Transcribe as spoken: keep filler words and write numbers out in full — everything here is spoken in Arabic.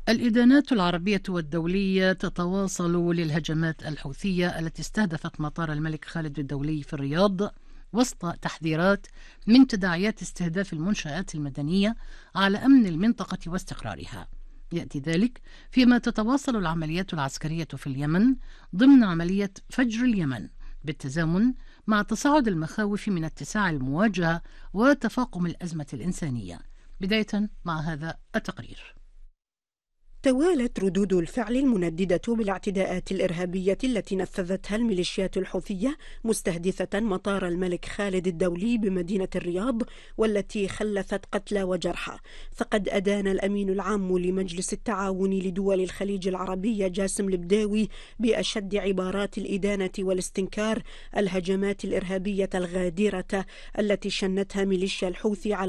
الإدانات العربية والدولية تتواصل للهجمات الحوثية التي استهدفت مطار الملك خالد الدولي في الرياض وسط تحذيرات من تداعيات استهداف المنشآت المدنية على أمن المنطقة واستقرارها. يأتي ذلك فيما تتواصل العمليات العسكرية في اليمن ضمن عملية فجر اليمن بالتزامن مع تصاعد المخاوف من اتساع المواجهة وتفاقم الأزمة الإنسانية. بداية مع هذا التقرير. توالت ردود الفعل المنددة بالاعتداءات الإرهابية التي نفذتها الميليشيات الحوثية مستهدفة مطار الملك خالد الدولي بمدينة الرياض، والتي خلفت قتلى وجرحى. فقد أدان الأمين العام لمجلس التعاون لدول الخليج العربي جاسم البداوي بأشد عبارات الإدانة والاستنكار الهجمات الإرهابية الغادرة التي شنتها ميليشيا الحوثي على